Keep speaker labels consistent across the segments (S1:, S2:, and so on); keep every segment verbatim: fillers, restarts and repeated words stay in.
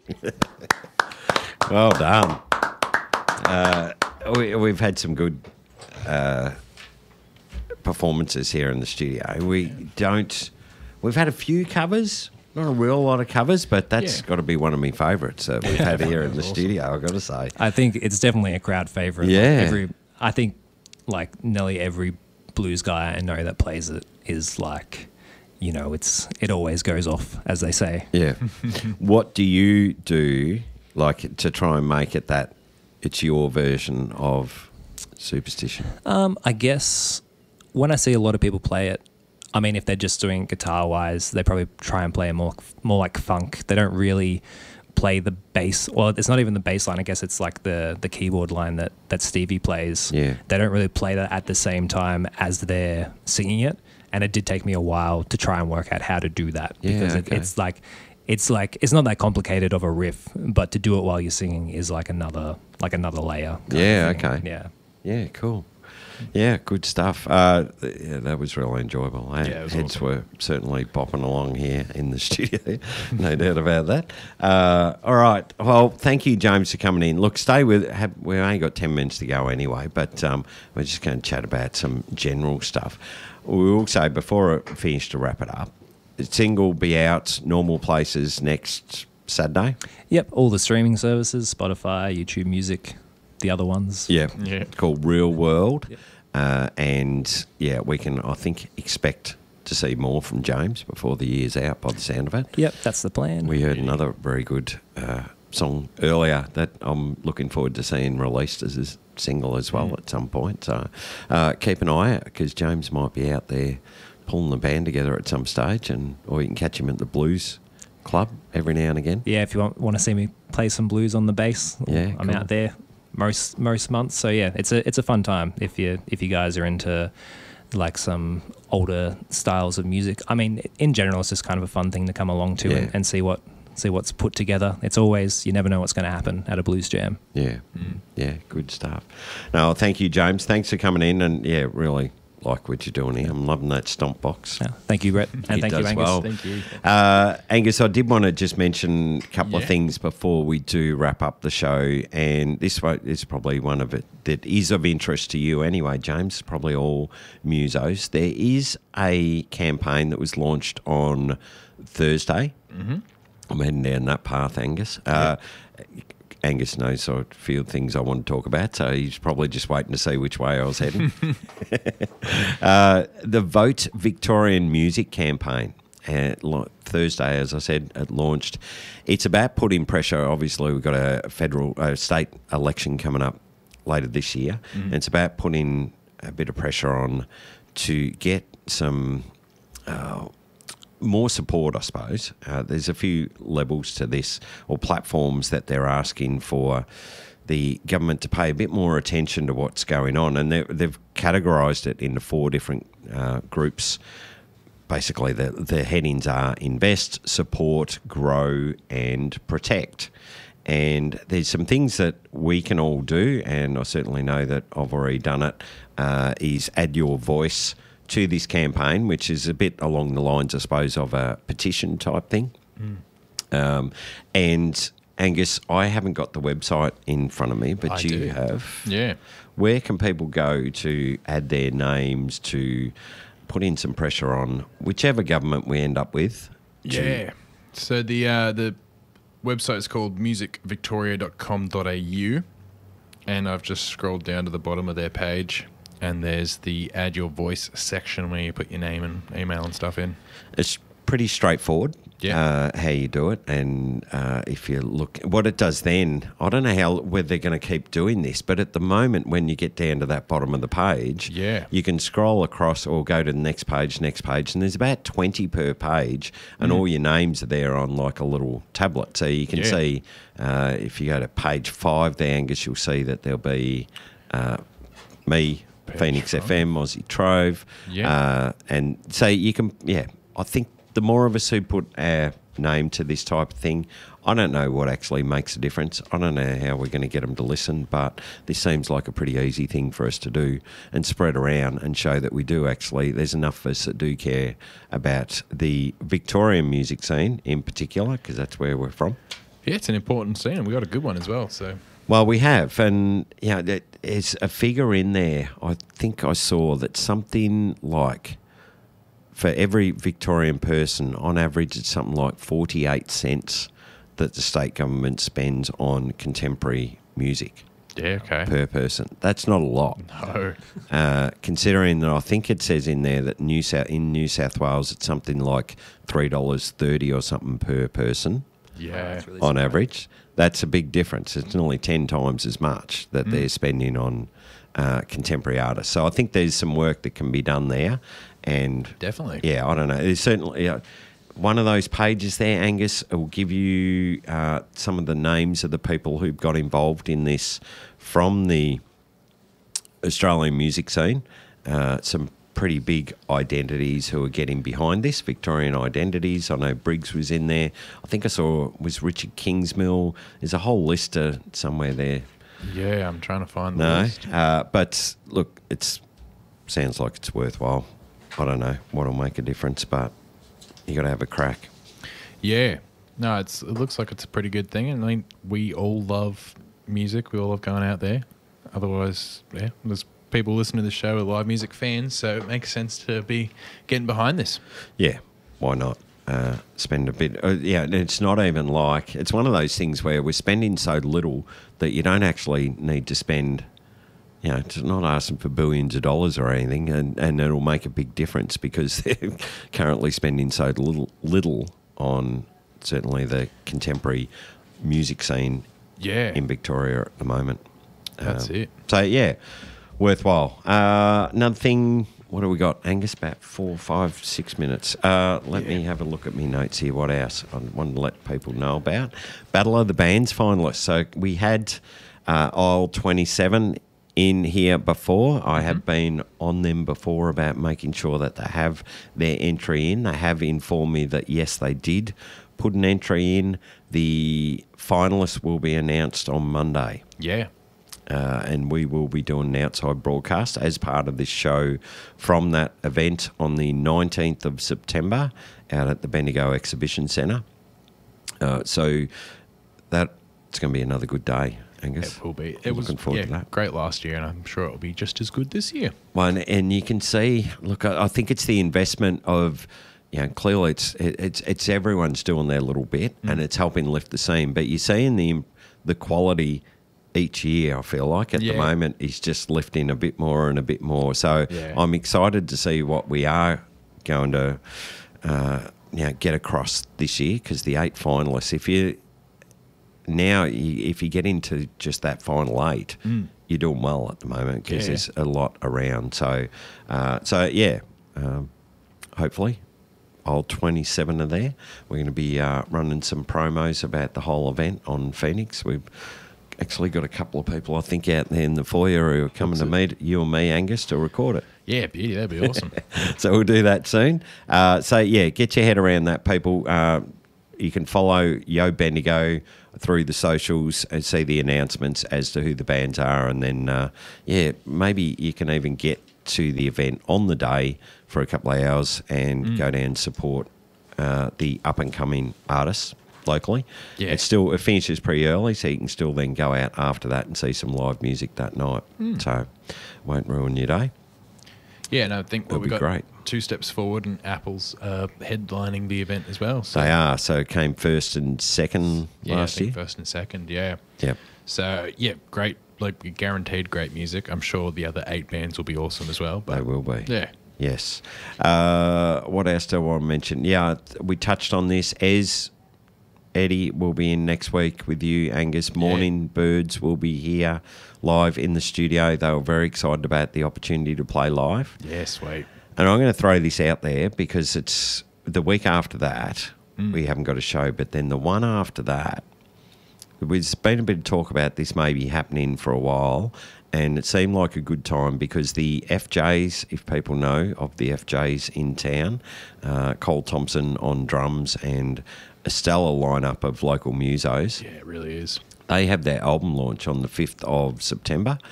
S1: Well done. Uh, we, we've had some good uh, performances here in the studio. We don't. We've had a few covers, not a real lot of covers, but that's
S2: Yeah.
S1: got to be one of my favourites that we've had here in the
S2: awesome.
S1: studio. I've got to say.
S3: I think it's definitely a crowd favorite.
S1: Yeah.
S3: Like every, I think like nearly every blues guy I know that plays it is like, you know, it's it always goes off, as they say.
S1: Yeah. What do you do, like, to try and make it that it's your version of Superstition?
S3: Um, I guess when I see a lot of people play it, I mean, if they're just doing guitar wise, they probably try and play it more more like funk. They don't really play the bass. Well, it's not even the bass line. I guess it's like the the keyboard line that that Stevie plays.
S1: Yeah.
S3: They don't really play that at the same time as they're singing it. And it did take me a while to try and work out how to do that
S1: Yeah,
S3: because
S1: okay.
S3: it, it's like it's like it's not that complicated of a riff, but to do it while you're singing is like another like another layer. kind
S1: Yeah,
S3: of thing.
S1: okay.
S3: Yeah.
S1: Yeah, cool. Yeah, good stuff. Uh, yeah, that was really enjoyable. Uh,
S2: Yeah, it was
S1: Heads
S2: awesome.
S1: were certainly popping along here in the studio, no doubt about that. Uh, all right. Well, thank you, James, for coming in. Look, stay with. Have, we've only got ten minutes to go anyway, but um, we're just going to chat about some general stuff. We will say before I finish to wrap it up, the single will be out normal places next Saturday.
S3: Yep, all the streaming services, Spotify, YouTube Music, the other ones.
S1: Yeah,
S2: Yeah.
S1: called Real World.
S3: Yep.
S1: Uh, and yeah, we can, I think, expect to see more from James before the year's out by the sound of it.
S3: Yep, that's the plan.
S1: We heard another very good uh, song earlier that I'm looking forward to seeing released as a single as well at some point. So uh, keep an eye out because James might be out there pulling the band together at some stage, and or you can catch him at the Blues Club every now and again.
S3: Yeah, if you want, want to see me play some blues on the bass,
S1: Yeah,
S3: I'm
S1: cool.
S3: out there most most months. So yeah, it's a it's a fun time if you if you guys are into like some older styles of music. I mean, in general, it's just kind of a fun thing to come along to
S1: Yeah.
S3: and, and see what see what's put together. It's always, you never know what's going to happen at a blues jam.
S1: Yeah, yeah, good stuff. No, thank you, James. Thanks for coming in, and yeah, really like what you're doing here. I'm loving that stomp box.
S3: Yeah, thank you, Brett, and
S1: He
S3: thank you,
S1: does
S3: Angus.
S1: well.
S2: Thank you.
S1: Uh, Angus, I did want to just mention a couple of
S2: Yeah.
S1: things before we do wrap up the show, and this one is probably one of it that is of interest to you anyway, James, probably all musos. There is a campaign that was launched on Thursday. Mm-hmm. I'm heading down that path, Angus. Uh, Angus knows a few things I want to talk about, so he's probably just waiting to see which way I was heading. uh, the Vote Victorian Music campaign. Uh, lo- Thursday, as I said, it launched. It's about putting pressure. Obviously, we've got a federal, uh, state election coming up later this year. And it's about putting a bit of pressure on to get some uh, more support, I suppose. Uh, there's a few levels to this, or platforms that they're asking for the government to pay a bit more attention to what's going on. And they- they've categorised it into four different uh, groups. Basically, the, the headings are invest, support, grow, and protect. And there's some things that we can all do, and I certainly know that I've already done it, uh, is add your voice to this campaign, which is a bit along the lines, I suppose, of a petition type thing. Um, and Angus, I haven't got the website in front of me, but
S2: I
S1: you
S2: do.
S1: have.
S2: Yeah.
S1: Where can people go to add their names, to put in some pressure on whichever government we end up with? to-
S2: Yeah. So the uh, the website is called music victoria dot com dot a u, and I've just scrolled down to the bottom of their page, and there's the add your voice section where you put your name and email and stuff in.
S1: It's pretty straightforward.
S2: Yeah.
S1: Uh, how you do it, and uh, if you look, what it does then, I don't know how whether they're going to keep doing this, but at the moment when you get down to that bottom of the page,
S2: Yeah.
S1: you can scroll across or go to the next page, next page, and there's about twenty per page, and all your names are there on like a little tablet, so you can
S2: Yeah.
S1: see uh, if you go to page five there, Angus, you'll see that there'll be uh, me,
S2: Page
S1: Phoenix
S2: five.
S1: F M, Aussie Trove,
S2: Yeah.
S1: uh, and so you can, yeah, I think the more of us who put our name to this type of thing, I don't know what actually makes a difference. I don't know how we're going to get them to listen, but this seems like a pretty easy thing for us to do and spread around and show that we do actually, there's enough of us that do care about the Victorian music scene in particular, because that's where we're from.
S2: Yeah, it's an important scene, and we got a good one as well. So
S1: Well, we have, and you know, there's a figure in there. I think I saw that something like for every Victorian person, on average, it's something like forty-eight cents that the state government spends on contemporary music
S2: yeah, okay.
S1: per person. That's not a lot.
S2: No.
S1: Uh, considering that I think it says in there that New South in New South Wales it's something like three dollars thirty or something per person
S2: Yeah.
S3: That's really
S1: on
S3: smart.
S1: average. That's a big difference. It's nearly ten times as much that
S2: Mm.
S1: they're spending on uh, contemporary artists. So I think there's some work that can be done there. And
S2: Definitely.
S1: yeah, I don't know. There's certainly uh, one of those pages there, Angus, it will give you uh, some of the names of the people who've got involved in this from the Australian music scene. Uh, some pretty big identities who are getting behind this, Victorian identities. I know Briggs was in there. I think I saw was Richard Kingsmill. There's a whole list uh, somewhere there.
S2: Yeah, I'm trying to find the
S1: No,
S2: list.
S1: uh, but look, it's sounds like it's worthwhile. I don't know what'll make a difference, but you got to have a crack.
S2: Yeah. No, it's it looks like it's a pretty good thing. And I mean, we all love music. We all love going out there. Otherwise, yeah, there's people listening to the show are live music fans, so it makes sense to be getting behind this.
S1: Yeah, why not? Uh, spend a bit. Uh, yeah, and it's not even like it's one of those things where we're spending so little that you don't actually need to spend. You know, it's not asking for billions of dollars or anything, and, and it'll make a big difference because they're currently spending so little little on certainly the contemporary music scene
S2: Yeah.
S1: in Victoria at the moment.
S2: That's
S1: Um,
S2: it.
S1: So yeah, worthwhile. Uh, another thing. What do we got, Angus? About four, five, six minutes. Uh, let
S2: Yeah.
S1: me have a look at my notes here. What else I want to let people know about? Battle of the Bands finalists. So we had uh, aisle twenty-seven in here before. I have been on them before about making sure that they have their entry in. They have informed me that yes, they did put an entry in. The finalists will be announced on Monday.
S2: Yeah.
S1: Uh, and we will be doing an outside broadcast as part of this show from that event on the nineteenth of September out at the Bendigo Exhibition Centre. Uh, so that it's going to be another good day, Angus.
S2: It will be. It
S1: I'm
S2: was
S1: looking forward
S2: yeah,
S1: to that.
S2: great last year, and I'm sure it'll be just as good this year.
S1: Well, and, and you can see, look, I, I think it's the investment of, you know, clearly it's it, it's it's everyone's doing their little bit and it's helping lift the scene. But you're seeing the the quality each year, I feel like, at
S2: Yeah.
S1: the moment, is just lifting a bit more and a bit more. So
S2: Yeah.
S1: I'm excited to see what we are going to uh, you know, get across this year because the eight finalists, if you now you, if you get into just that final eight, you're doing well at the moment because
S2: Yeah.
S1: there's a lot around. So, uh, so yeah, um, hopefully. All twenty-seven are there. We're going to be uh, running some promos about the whole event on Phoenix. We've actually got a couple of people, I think, out there in the foyer who are coming to meet you and me, Angus, to record it.
S2: Yeah, beauty. That'd be awesome.
S1: So we'll do that soon. Uh, so, yeah, get your head around that, people. Uh, you can follow Yo Bendigo through the socials and see the announcements as to who the bands are. And then, uh, yeah, maybe you can even get to the event on the day for a couple of hours and go down and support uh, the up-and-coming artists locally.
S2: Yeah.
S1: It's still, it finishes pretty early, so you can still then go out after that and see some live music that night. So won't ruin your day.
S2: Yeah, and I think well,
S1: It'll
S2: we
S1: be
S2: got
S1: great.
S2: two steps forward, and Apple's uh, headlining the event as well. So
S1: They are. So it came first and second
S2: yeah, I
S1: last
S2: think
S1: year.
S2: first and second. Yeah.
S1: Yep.
S2: So yeah, great. Like guaranteed great music. I'm sure the other eight bands will be awesome as well. But
S1: They will be.
S2: yeah.
S1: Yes. Uh, what else do I want to mention? Yeah, we touched on this. Ez, Eddie will be in next week with you, Angus. Morning Birds will be here live in the studio. They were very excited about the opportunity to play live.
S2: Yeah, sweet.
S1: And I'm going to throw this out there because it's the week after that, we haven't got a show, but then the one after that, there's been a bit of talk about this maybe happening for a while, and it seemed like a good time because the F Js, if people know of the F Js in town, uh, Cole Thompson on drums and a stellar lineup of local musos,
S2: Yeah, it really is.
S1: they have their album launch on the fifth of September.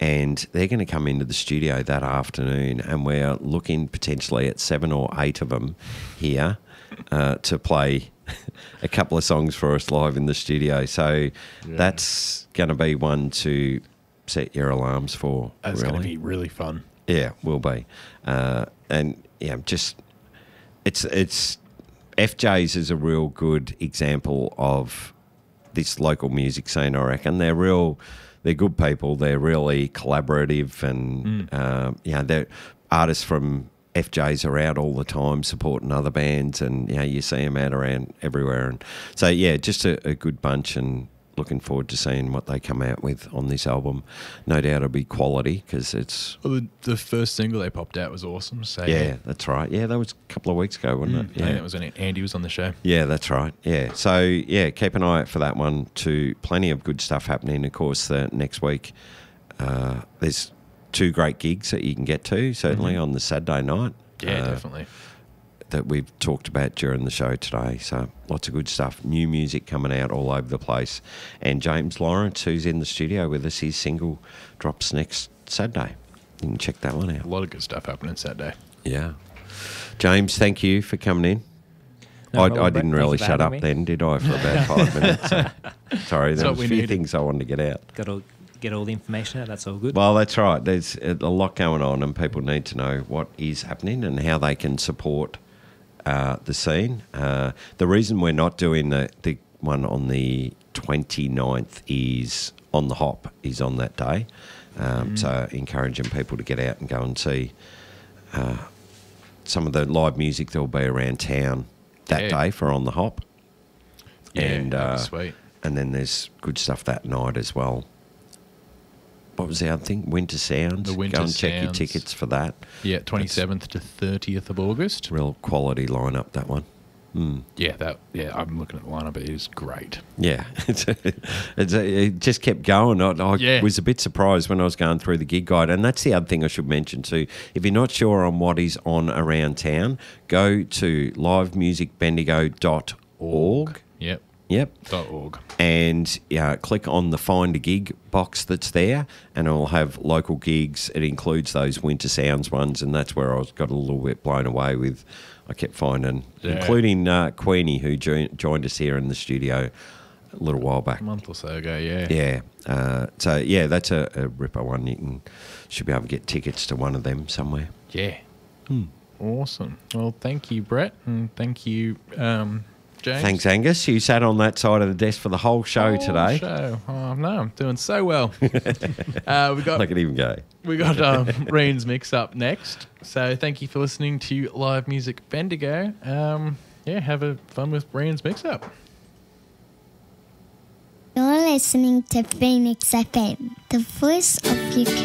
S1: and they're going to come into the studio that afternoon, and we're looking potentially at seven or eight of them here uh, to play a couple of songs for us live in the studio. So
S2: Yeah.
S1: that's going to be one to set your alarms for.
S2: That's
S1: really.
S2: going to be really fun.
S1: Yeah, will be. Uh, and yeah, just it's it's F J's is a real good example of this local music scene, I reckon. They're real, they're good people. They're really collaborative, and
S2: Mm.
S1: um, yeah, they're artists from F J's are out all the time supporting other bands, and yeah, you see them out around everywhere. And so yeah, just a, a good bunch, and looking forward to seeing what they come out with on this album. No doubt it'll be quality because it's
S2: Well, the, the first single they popped out was awesome. So
S1: yeah, that's right. Yeah, that was a couple of weeks ago, wasn't
S2: Mm,
S1: it?
S2: I think
S1: Yeah.
S2: that was when Andy was on the show.
S1: Yeah, that's right. Yeah. So, yeah, keep an eye out for that one too. Plenty of good stuff happening. Of course, the next week, uh, there's two great gigs that you can get to, certainly
S2: Mhm.
S1: on the Saturday night.
S2: Yeah,
S1: uh,
S2: definitely.
S1: That we've talked about during the show today. So, lots of good stuff. New music coming out all over the place. And James Lawrence, who's in the studio with us, his single drops next Saturday. You can check that one
S2: A
S1: out.
S2: lot of good stuff happening Saturday.
S1: Yeah. James, thank you for coming in.
S3: No
S1: I,
S3: problem,
S1: I
S3: Brett.
S1: didn't
S3: Thank
S1: really
S3: you for
S1: shut
S3: having
S1: up
S3: me.
S1: then, did I, for about five minutes? So, sorry,
S2: That's
S1: there
S2: what
S1: was a
S2: we
S1: few
S2: needed.
S1: things I wanted to get out.
S3: Got to get all the information out. That's all good.
S1: Well, that's right. There's a lot going on, and people need to know what is happening and how they can support uh, the scene. Uh, the reason we're not doing the, the one on the twenty-ninth is On the Hop is on that day. Um,
S2: Mm.
S1: So encouraging people to get out and go and see uh, some of the live music that will be around town that
S2: Yeah.
S1: day for On the Hop.
S2: Yeah,
S1: And,
S2: that'd be
S1: uh,
S2: sweet.
S1: And then there's good stuff that night as well. What was the other thing? Winter Sounds.
S2: The Winter
S1: Go and check your
S2: Sounds.
S1: tickets for that.
S2: Yeah, twenty-seventh to thirtieth of August.
S1: Real quality lineup, that one. Mm.
S2: Yeah, that. Yeah, I'm looking at the lineup. It is great.
S1: Yeah, it's a, it's a, it just kept going. I, I
S2: Yeah.
S1: was a bit surprised when I was going through the gig guide, and that's the other thing I should mention too. If you're not sure on what is on around town, go to live music bendigo dot org.
S2: Yep.
S1: Yep.
S2: Dot org.
S1: And uh, click on the Find a Gig box that's there, and it'll have local gigs. It includes those Winter Sounds ones, and that's where I was got a little bit blown away with. I kept finding,
S2: Yeah.
S1: including uh, Queenie, who jo- joined us here in the studio a little while back.
S2: A month or so ago. Yeah.
S1: Yeah. Uh, so yeah, that's a, a ripper one. You can should be able to get tickets to one of them somewhere.
S2: Yeah.
S1: Hmm.
S2: Awesome. Well, thank you, Brett, and thank you, um, James.
S1: Thanks, Angus. You sat on that side of the desk for the whole show
S2: Whole
S1: today.
S2: Show. Oh no, I'm doing so well. uh, we got
S1: Look at him go.
S2: we got um, Reen's mix up next. So thank you for listening to Live Music Bendigo. Um, yeah, have a fun with Reen's mix up.
S4: You're listening to Phoenix F M, the voice of U K.